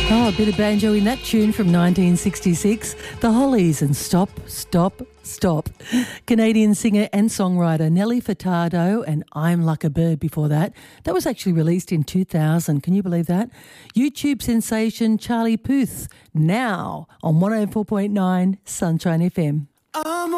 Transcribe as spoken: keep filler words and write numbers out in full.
Oh, a bit of banjo in that tune from nineteen sixty-six. The Hollies and Stop, Stop, Stop. Canadian singer and songwriter Nelly Furtado and I'm Like a Bird before that. That was actually released in two thousand. Can you believe that? YouTube sensation Charlie Puth now on one oh four point nine Sunshine F M. I'm